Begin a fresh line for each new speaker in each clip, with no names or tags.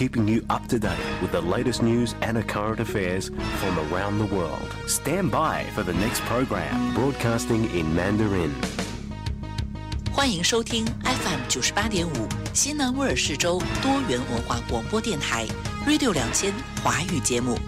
keeping you up to date with the latest news and current affairs from around the world. Stand by for the next program, broadcasting in Mandarin.
欢迎收听 FM 98.5新南威尔士州多元文化广播电台 Radio 2000华语节目。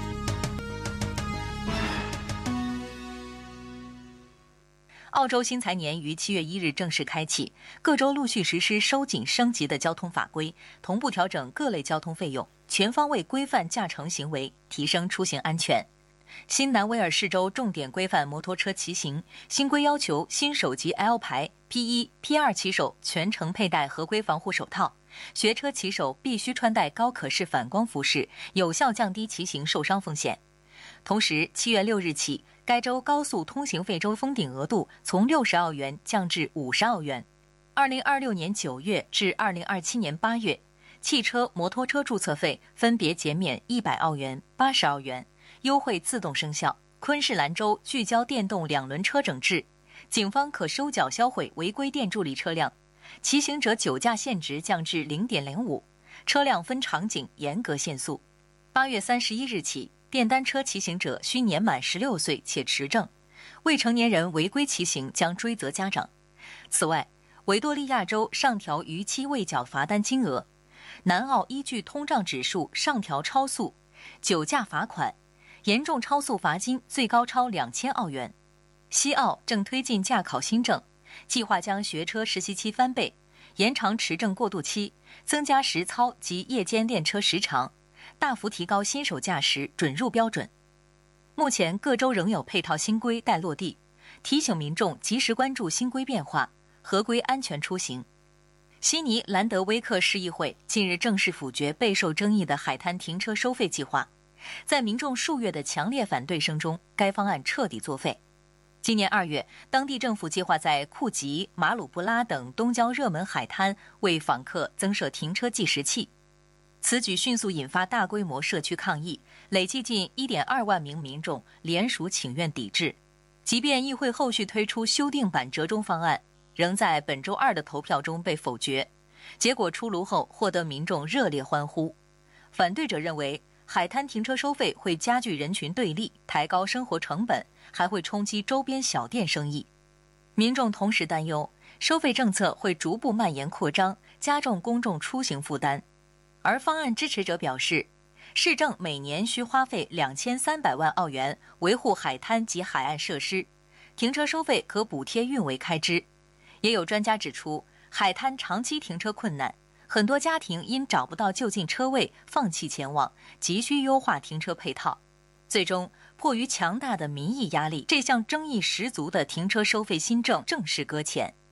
澳洲新财年于7月1日正式开启，各州陆续实施收紧升级的交通法规，同步调整各类交通费用，全方位规范驾乘行为，提升出行安全。新南威尔士州重点规范摩托车骑行，新规要求新手级 L 牌、P1、P2 骑手全程佩戴合规防护手套，学车骑手必须穿戴高可视反光服饰，有效降低骑行受伤风险。同时7月6日起，该州高速通行费州封顶额度从60澳元降至50澳元。2026年9月至2027年8月，汽车、摩托车注册费分别减免100澳元、80澳元，优惠自动生效。昆士兰州聚焦电动两轮车整治，警方可收缴销毁违规电助力车辆，骑行者酒驾限值降至 0.05， 车辆分场景严格限速。8月31日起，电单车骑行者需年满16岁且持证，未成年人违规骑行将追责家长。此外，维多利亚州上调逾期未缴罚单金额，南澳依据通胀指数上调超速、酒驾罚款，严重超速罚金最高超2000澳元。西澳正推进驾考新政，计划将学车实习期翻倍，延长持证过渡期，增加实操及夜间练车时长，大幅提高新手驾驶准入标准。目前各州仍有配套新规待落地，提醒民众及时关注新规变化，合规安全出行。悉尼兰德威克市议会近日正式否决备受争议的海滩停车收费计划，在民众数月的强烈反对声中，该方案彻底作废。今年2月，当地政府计划在库吉、马鲁布拉等东郊热门海滩为访客增设停车计时器。此举迅速引发大规模社区抗议，累计近 1.2 万名民众联署请愿抵制。即便议会后续推出修订版折中方案，仍在本周2的投票中被否决。结果出炉后，获得民众热烈欢呼。反对者认为，海滩停车收费会加剧人群对立，抬高生活成本，还会冲击周边小店生意。民众同时担忧，收费政策会逐步蔓延扩张，加重公众出行负担。而方案支持者表示，市政每年需花费2300万澳元维护海滩及海岸设施，停车收费可补贴运维开支。也有专家指出，海滩长期停车困难，很多家庭因找不到就近车位放弃前往，急需优化停车配套。最终，迫于强大的民意压力，这项争议十足的停车收费新政正式搁浅。